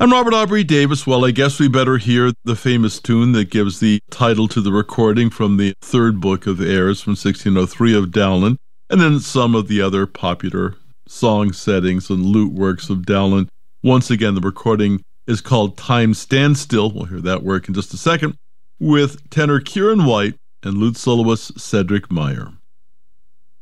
I'm Robert Aubrey Davis. Well, I guess we better hear the famous tune that gives the title to the recording from the third book of Airs from 1603 of Dowland, and then some of the other popular song settings and lute works of Dowland. Once again, the recording is called Time Stands Still. We'll hear that work in just a second, with tenor Kieran White and lute soloist Cedric Meyer.